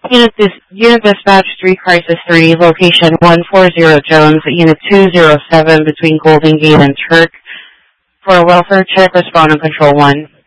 Unit Dispatch 3 Crisis 3, location 140 Jones, Unit 207 between Golden Gate and Turk. For a welfare check, respond on Control 1.